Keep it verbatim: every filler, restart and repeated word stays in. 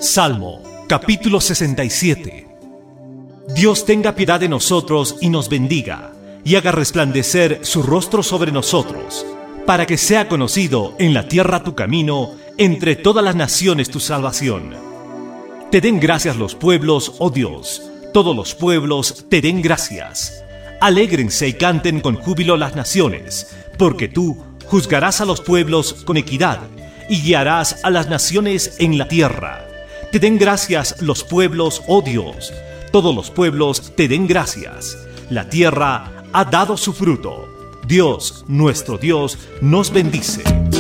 Salmo, capítulo sesenta y siete. Dios tenga piedad de nosotros y nos bendiga, y haga resplandecer su rostro sobre nosotros, para que sea conocido en la tierra tu camino, entre todas las naciones tu salvación. Te den gracias los pueblos, oh Dios, todos los pueblos te den gracias. Alégrense y canten con júbilo las naciones, porque tú juzgarás a los pueblos con equidad, y guiarás a las naciones en la tierra. Te den gracias los pueblos, oh Dios, todos los pueblos te den gracias. La tierra ha dado su fruto. Dios, nuestro Dios, nos bendice.